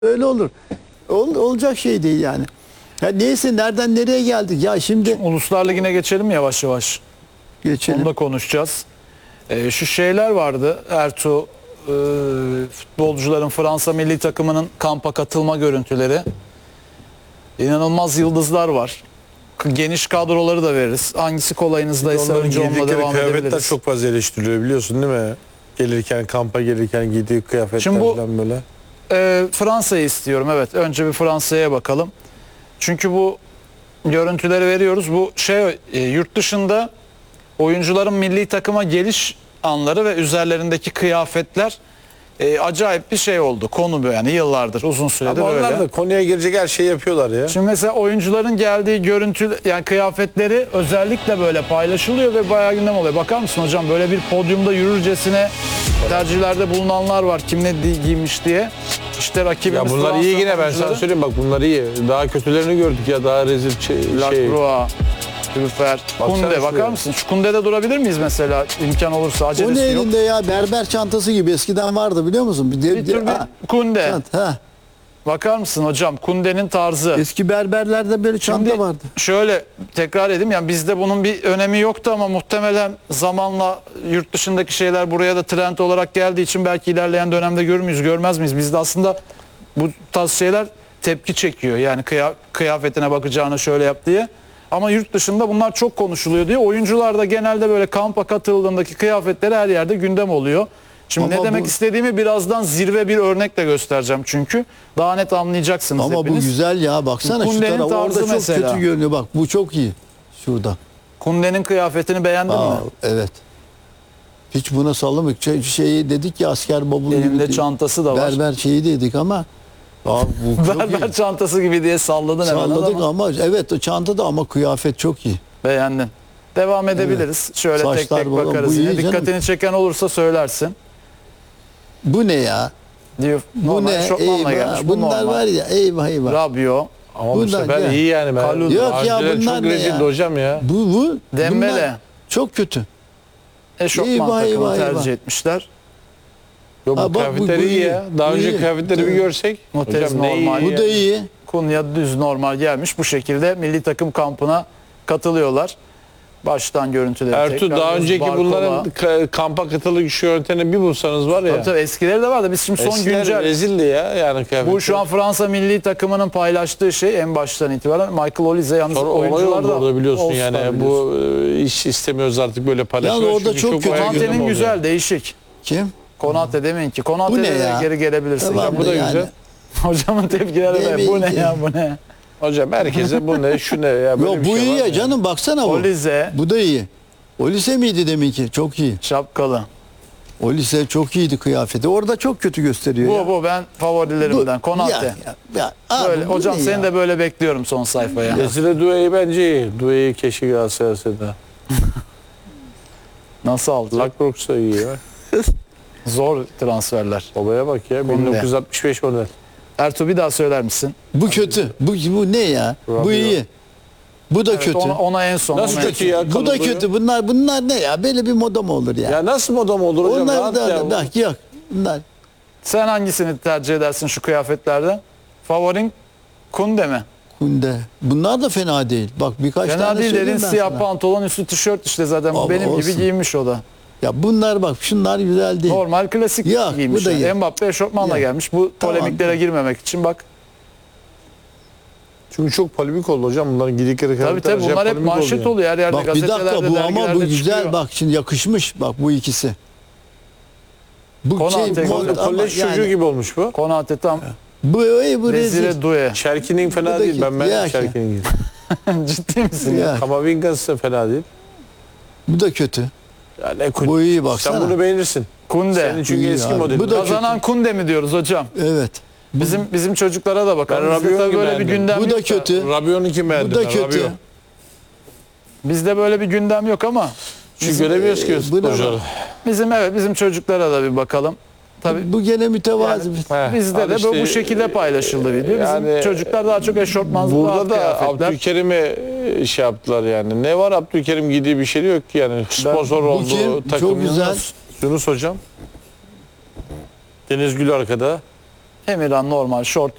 Öyle olur. Olacak şey değil yani. Ya neyse nereden nereye geldik? Ya şimdi Uluslar Ligi'ne geçelim yavaş yavaş. geçelim. Onu da konuşacağız. Şu şeyler vardı. Ertuğ, futbolcuların Fransa milli takımının kampa katılma görüntüleri. İnanılmaz yıldızlar var. Geniş kadroları da veririz. Hangisi kolayınızdaysa Onların önce onunla giydikleri devam kıyafetler edebiliriz. çok fazla eleştiriliyor biliyorsun değil mi? Gelirken, kampa gelirken giydiği kıyafetler Şimdi bu- falan böyle. Fransa'yı istiyorum. Evet. Önce bir Fransa'ya bakalım. Çünkü bu görüntüleri veriyoruz. Bu yurt dışında oyuncuların milli takıma geliş anları ve üzerlerindeki kıyafetler acayip bir şey oldu. Konu bu yani yıllardır, uzun süredir Ama onlar öyle. da konuya girecek her şeyi yapıyorlar ya. Şimdi mesela oyuncuların geldiği görüntü yani kıyafetleri özellikle böyle paylaşılıyor ve bayağı gündem oluyor. Bakar mısın hocam böyle bir podyumda yürürcesine tercihlerde bulunanlar var kim ne giymiş diye. İşte rakibimiz Ya bunlar Fransa iyi yine ben oyuncuları. sana söyleyeyim bak bunlar iyi. Daha kötülerini gördük ya daha rezil şey. Lacroix, Rüfer, Baksana Kunde bakar şuraya. mısın? Şu Kunde'de durabilir miyiz mesela imkan olursa O ne acelesi yok. elinde ya? Berber çantası gibi eskiden vardı biliyor musun? Bir tür bir Kunde. Ha. Bakar mısın hocam? Kunde'nin tarzı. Eski berberlerde böyle çanta Şimdi vardı. şöyle tekrar edeyim yani bizde bunun bir önemi yoktu ama muhtemelen zamanla yurt dışındaki şeyler buraya da trend olarak geldiği için belki ilerleyen dönemde görür müyüz görmez miyiz? Bizde aslında bu tarz şeyler tepki çekiyor yani kıyafetine bakacağına şöyle yap diye. Ama yurt dışında bunlar çok konuşuluyor diye oyuncular da genelde böyle kampa katıldığındaki kıyafetleri her yerde gündem oluyor. Şimdi Ama ne demek bu- istediğimi birazdan zirve bir örnekle göstereceğim çünkü daha net anlayacaksınız Ama hepiniz. bu güzel ya. Baksana şu Kunde'nin taraf orada tarzı çok mesela. kötü görünüyor. Bak bu çok iyi. Şurada. Kunde'nin kıyafetini beğendin mi? Evet. Hiç buna sallamak. Şeyi dedik ya asker bavulu Elinde gibi. çantası da var. Berber şeyi dedik ama abi bu çok iyi. Berber çantası gibi diye salladın hemen Salladık adama. ama evet o çantada ama kıyafet çok iyi. Beğendin. Devam edebiliriz. Şöyle tek Saçlar tek falan, bakarız. bu Yine iyi canım. dikkatini çeken olursa söylersin. Bu ne ya? Diyor, Bu normal ne? eşofmanla Eyvah. gelmiş. Bu Bunlar normal. var ya eyvah eyvah. Rabiot, Ama bu Bunlar sefer ya. iyi yani. Ben, Kalulu. Yok ya, Önceleri bunlar çok ne rezildi ya? hocam ya. Bu Dembele. bunlar çok kötü. eşofman Eyvah, takımı eyvah, tercih eyvah. etmişler. Yok bu Ha, bak, kıyafetler bu iyi iyi. ya. Daha Bu önce iyi. kıyafetleri bir Evet. görsek. Mutez Hocam ne iyi normal. Bu ya. da iyi. Kunya düz normal gelmiş. Bu şekilde milli takım kampına katılıyorlar. Baştan görüntüleri Ertuğ tekrar daha göz- önceki Barcola. bunların kampa katılık şu yöntemini bir bulsanız var ya. Tabii eskileri de var da biz şimdi son Eskiler güncel. rezildi ya yani kıyafetler. Bu şu an Fransa milli takımının paylaştığı şey en baştan itibaren Michael Olise yalnız Sonra olay oyuncular oldu da orada biliyorsun All-Star yani biliyorsun. bu iş istemiyoruz artık böyle paylaşmak. Yalnız orada Çünkü çok kötü. bayağı gündem Konate'nin oldu. güzel değişik. Kim? Konate demeyin ki. Bu Konate'de ne de ya? geri gelebilirsin. Tamam bu da yani. güzel. Hocamın tepkileri be. Demeyin Bu ne ki. ya bu ne? Hocam herkese bu ne şu ne ya böyle Yok bir bu şey iyi var ya mı? canım baksana bu. Olise Bu da iyi. O lise miydi deminki? Çok iyi. şapkalı. O lise çok iyiydi kıyafeti. Orada çok kötü gösteriyor ya. Bu ben favorilerimden. Konate. Abi, Böyle bu hocam ne seni ya? de böyle bekliyorum son sayfaya. Desire Doué'yi bence iyi. Doué'yi keşke Galatasaray alsaydı. Nasıl alacak? Lacroix da iyi ya. Zor transferler. Babaya bak ya Konde. 1965 model. Ertuğ bir daha söyler misin? Bu kötü. Bu ne ya? Bu Rabiot. iyi. Bu da Evet, kötü. ona en son. Nasıl ona en kötü son. ya? Bu da Kalıbı kötü. Bunlar ne ya? Böyle bir moda mı olur ya? Ya nasıl moda mı olur hocam? Onlar Rahat da ya. bak yok. Bunlar Sen hangisini tercih edersin şu kıyafetlerden? Favorin Kunde mi? Kunde. Bunlar da fena değil. Bak birkaç Fena tane değil dedin, söyleyeyim ben siyah sana. pantolon üstü tişört işte zaten Ama benim gibi olsun. giymiş o da. Ya bunlar bak şunlar güzel değil. Normal klasik Ya, giymiş. bu da iyi. Mbappe eşofmanla Ya. gelmiş. Bu Tamam. polemiklere girmemek için bak. Çünkü çok polemik oldu hocam. Bunların gidikleri Tabii tabii bunlar hep manşet oluyor her yerde. Bak bir gazetelerde, dakika bu ama bu dergilerde güzel çıkıyor. bak şimdi yakışmış bak bu ikisi. Bu Konate, mod ama Kolej çocuğu yani, gibi olmuş bu. Konate tam bu rezil. Desire Doué. Şerkin'in fena Bu da değil. ki- Ben ya ki. Şerkin'in gibi. Ciddi misin? Ya, Kamavingas da fena değil. bu da kötü. Ya ne kun- Bu iyi Sen baksana. bunu beğenirsin. Kunde. Senin çünkü İyi eski abi. modeli. Bu da Kazanan Kunde mi diyoruz hocam? Evet. Bizim çocuklara da bakalım. Ben Bizde Rabiot'u tabii böyle bir beğendim. gündem Bu da yok kötü. Rabiot'un kim beğendim Bu da ben, kötü. Rabiot. Bizde böyle bir gündem yok ama Çünkü göremiyoruz ki bu da- futbolcuları. bizim çocuklara da bir bakalım. Tabii Bu gene mütevazi. Heh, bizde al de işte, bu şekilde paylaşıldı video. Bizim yani çocuklar daha çok eşofman, Burada rahat da kıyafetler. Abdülkerim'e şey yaptılar yani. Ne var Abdülkerim giydiği bir şey yok ki yani. Sponsor Bu oldu kim? takım. Çok güzel. Yunus hocam. Deniz Gül arkada. Emirhan normal short